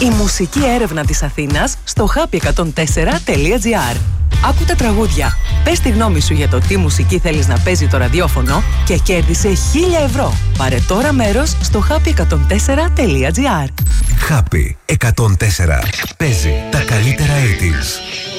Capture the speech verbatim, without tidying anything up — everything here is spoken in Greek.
Η μουσική έρευνα της Αθήνας στο χάπι εκατόν τέσσερα τελεία τζι άρ. Άκου τα τραγούδια. Πες τη γνώμη σου για το τι μουσική θέλεις να παίζει το ραδιόφωνο και κέρδισε χίλια ευρώ. Πάρε τώρα μέρος στο χάπι εκατόν τέσσερα τελεία τζι άρ. Χάπι εκατόν τέσσερα. Παίζει τα καλύτερα ογδόντα.